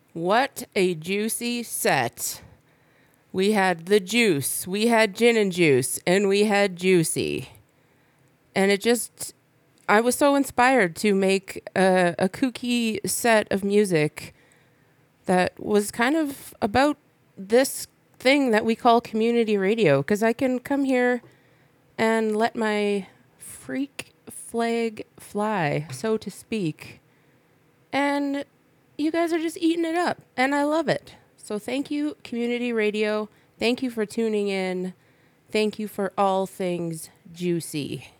What a juicy set. We had the juice, we had gin and juice, and we had juicy. And I was so inspired to make a kooky set of music that was kind of about this thing that we call community radio. Because I can come here and let my freak flag fly, so to speak. And you guys are just eating it up, and I love it. So thank you, community radio. Thank you for tuning in. Thank you for all things juicy.